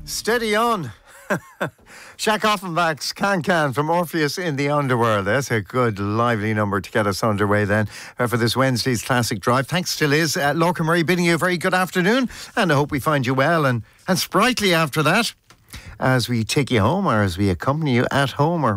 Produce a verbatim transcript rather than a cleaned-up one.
Steady on. Shaq Offenbach's Can Can from Orpheus in the Underworld. That's a good, lively number to get us underway then uh, for this Wednesday's Classic Drive. Thanks to Liz. Uh, Lorca Murray bidding you a very good afternoon, and I hope we find you well and, and sprightly after that as we take you home, or as we accompany you at home, or